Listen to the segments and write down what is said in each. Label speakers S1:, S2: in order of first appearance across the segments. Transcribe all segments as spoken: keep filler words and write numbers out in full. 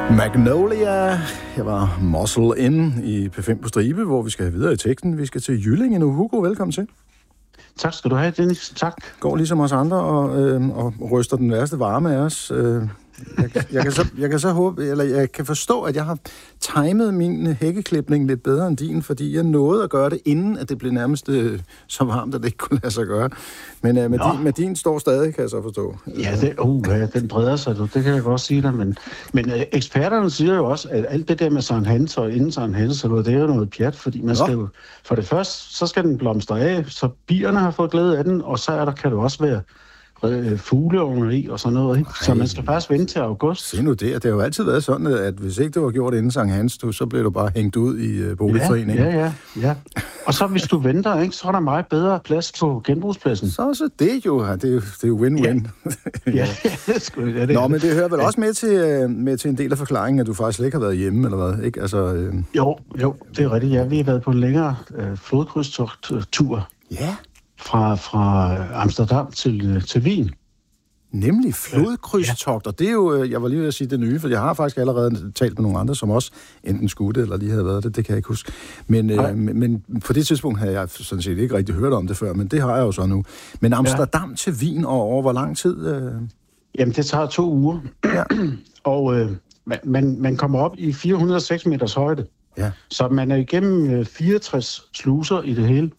S1: Magnolia. Jeg var Muscle In i P fem på stribe, hvor vi skal videre i teksten. Vi skal til Jyllinge nu. Hugo, velkommen til.
S2: Tak skal du have, Dennis. Tak.
S1: Går ligesom os andre og, øh, og ryster den værste varme af os. Øh, jeg, jeg, kan så, jeg kan så håbe, eller jeg kan forstå, at jeg har timet min hækkeklipning lidt bedre end din, fordi jeg nåede at gøre det, inden at det blev nærmest øh, så varmt, at det ikke kunne lade sig gøre. Men øh, med, din, med din står stadig, kan jeg så forstå.
S2: Ja, det, uh, ja, den breder sig, du. Det kan jeg godt sige dig. Men, men øh, eksperterne siger jo også, at alt det der med Sankt Hans og inden Sankt Hans, det er jo noget pjat, fordi man skal jo, for det første, så skal den blomstre af, så bierne har fået glæde af den, og så er der, kan det også være fugleunger i og sådan noget, ikke? Så man skal faktisk vente til august.
S1: Se nu det, det har jo altid været sådan, at hvis ikke det var gjort inden Sankt Hans, så blev du bare hængt ud i uh, boligforeningen.
S2: Ja, ja, ja, ja. Og så hvis du venter, ikke, så er der meget bedre plads på genbrugspladsen.
S1: Så så det jo, det er jo, det er jo win-win.
S2: Ja, ja, det skulle ja, det.
S1: Nå, men det hører vel også med til, med til en del af forklaringen, at du faktisk slet ikke har været hjemme, eller hvad, ikke? Altså, øh...
S2: Jo, jo, det er rigtigt. Ja, vi har været på en længere øh, flodkrydstogt-tur.
S1: Ja.
S2: Fra, fra Amsterdam til, til Wien.
S1: Nemlig flodkrydstogter. Ja. Det er jo, jeg var lige ved at sige det nye, for jeg har faktisk allerede talt med nogle andre, som også enten skulle det, eller lige havde været det, det kan jeg ikke huske. Men, øh, men på det tidspunkt havde jeg sådan set ikke rigtig hørt om det før, men det har jeg jo så nu. Men Amsterdam ja. til Wien, og over hvor lang tid? Øh...
S2: Jamen, det tager to uger. Ja. og øh, man, man kommer op i fire hundrede og seks meters højde. Ja. Så man er igennem fireogtres sluser i det hele.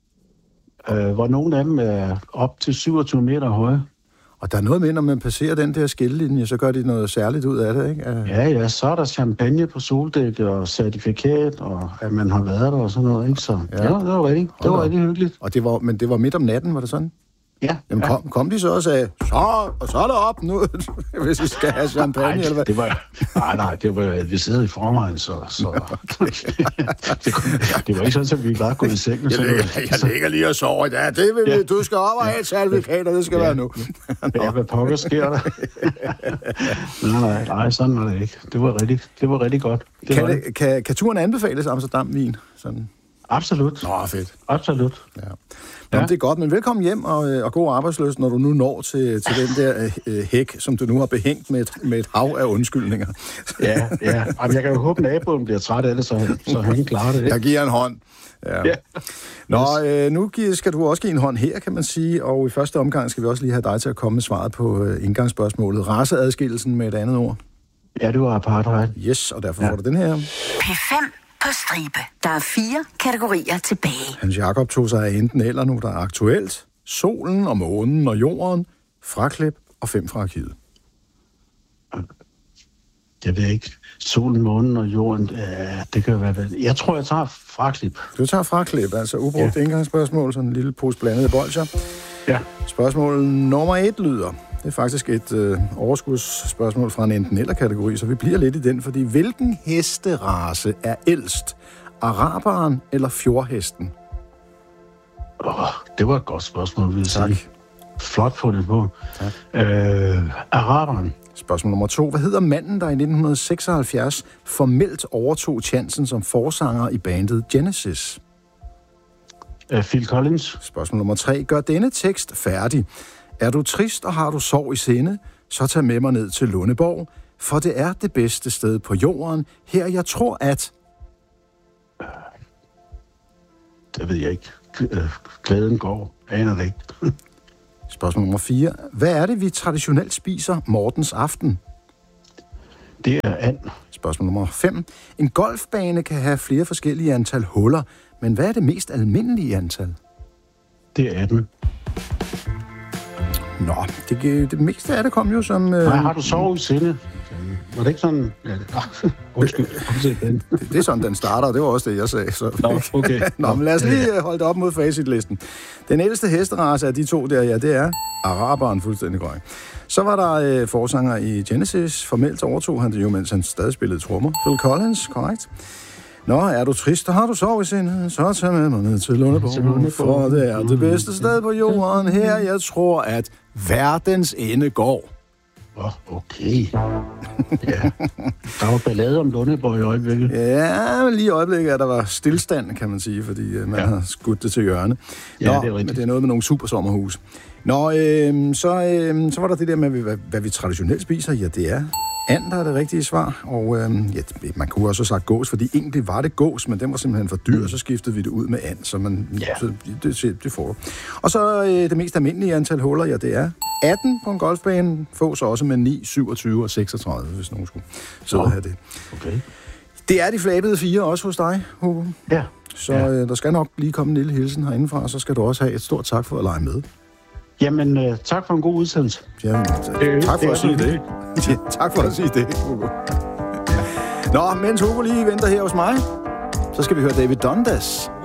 S2: Øh, hvor nogle af dem er op til syvogtyve meter høje.
S1: Og der er noget med, når man passerer den der skillelinje, så gør de noget særligt ud af det, ikke? Uh...
S2: Ja, ja, så er der champagne på soldækket og certifikat, og at man har været der og sådan noget, ikke? Så ja, ja det var rigtig, det var rigtig hyggeligt.
S1: Og det var, men det var midt om natten, var det sådan?
S2: Ja.
S1: Jamen
S2: ja.
S1: Kom, kom de så og sagde, så, og så er det op nu, hvis vi skal have champagne,
S2: nej,
S1: eller hvad?
S2: Det var, nej, nej, det var, vi sidder i forvejen, så... så det, det var ikke sådan, at vi bare gået i sengen.
S1: Jeg, ligger, jeg ligger lige og sover i dag. Det vil ja. Du skal op og have et certifikat, og det skal ja. være nu.
S2: Ja, hvad pokker sker der? nej, nej, nej, sådan var det ikke. Det var rigtig, det var rigtig godt. Det
S1: kan,
S2: var
S1: det, kan, kan turen anbefales Amsterdam-Wien? Sådan?
S2: Absolut.
S1: Nå, fedt.
S2: Absolut.
S1: Ja. Nå, ja. Det er godt, men velkommen hjem og, og god arbejdsløs, når du nu når til, til den der øh, hæk, som du nu har behængt med et, med et hav af undskyldninger.
S2: ja, ja. Jamen, jeg kan jo håbe, at naboen bliver træt af det, så, så han klarer det. Ikke?
S1: Jeg giver en hånd. Ja. Ja. Nå, øh, nu skal du også give en hånd her, kan man sige, og i første omgang skal vi også lige have dig til at komme med svaret på øh, indgangsspørgsmålet. Raceadskillelsen med et andet ord.
S2: Ja, det var apartheid.
S1: Yes, og derfor ja. får du den her.
S3: P fem på stribe. Der er fire kategorier tilbage.
S1: Hans Jakob tog sig af enten eller nu, der er aktuelt. Solen og månen og jorden. Fraklip og fem fra arkivet.
S2: Jeg ved ikke. Solen, månen og jorden, øh, det kan være... Jeg tror, jeg tager fraklip.
S1: Du tager fraklip, altså ubrugt ja. indgangsspørgsmål, sådan en lille pose blandede bolcher.
S2: Ja.
S1: Spørgsmål nummer et lyder. Det er faktisk et øh, overskudsspørgsmål fra en enten-eller-kategori, så vi bliver lidt i den, fordi hvilken hesterace er ældst? Araberen eller fjordhesten?
S2: Åh, oh, det var et godt spørgsmål, vil jeg
S1: tak.
S2: sige. Flot fundet på. Tak. Øh, Araberen.
S1: Spørgsmål nummer to. Hvad hedder manden, der i nitten seksoghalvfjerds formelt overtog chancen som forsanger i bandet Genesis?
S2: Uh, Phil Collins.
S1: Spørgsmål nummer tre. Gør denne tekst færdig. Er du trist og har du sorg i sinde, så tag med mig ned til Lundeborg, for det er det bedste sted på jorden. Her jeg tror, at...
S2: Det ved jeg ikke. Glæden går. Aner det ikke.
S1: Spørgsmål nummer fire. Hvad er det, vi traditionelt spiser morgens aften?
S2: Det er and.
S1: Spørgsmål nummer fem. En golfbane kan have flere forskellige antal huller, men hvad er det mest almindelige antal?
S2: Det er atten.
S1: Nå, det, det meste af det kom jo som... Øh...
S2: Nej, har du sovet i sinde? Var det ikke sådan... Ja, ah, undskyld.
S1: det, det er sådan, den starter, og det var også det, jeg sagde. Så...
S2: Nå, okay.
S1: Nå, men lad os lige holde det op mod facitlisten. Den ældste hesterace af de to der, ja, det er araberen, fuldstændig korrekt. Så var der øh, forsanger i Genesis. Formelt overtog han det jo, mens han stadig spillede trommer. Phil Collins, korrekt. Nå, er du trist, og har du sorg i sindet, så tag med mig ned til Lundeborg, for det er det bedste sted på jorden. Her, jeg tror, at verdens ende går.
S2: Åh, oh, okay. Ja. Der var ballade om Lundeborg i øjeblikket.
S1: Ja, men lige i øjeblikket er der var stillstand, kan man sige, fordi man ja. har skudt det til hjørne. Nå,
S2: ja, det er rigtigt.
S1: Men det er noget med nogle supersommerhus. Nå, øh, så, øh, så var der det der med, hvad, hvad vi traditionelt spiser. Ja, det er And, der er det rigtige svar. Og øh, ja, man kunne også have sagt gås, fordi egentlig var det gås, men den var simpelthen for dyr, mm. så skiftede vi det ud med and, så, man,
S2: ja.
S1: så det, det får du. Og så øh, det mest almindelige antal huller, ja, det er atten på en golfbane, fås også med ni, syvogtyve og seksogtredive, hvis nogen skulle sidde og have det.
S2: Okay.
S1: Det er de flabede fire også hos dig, Hugo.
S2: Ja.
S1: Så
S2: ja.
S1: øh, der skal nok lige komme en lille hilsen herindefra, og så skal du også have et stort tak for at lege med.
S2: Jamen, øh, tak for en god udsendelse.
S1: Ja, øh, tak for at sige det. Ja, tak for at sige det, Hugo. Nå, mens Hugo lige venter her hos mig, så skal vi høre David Dundas.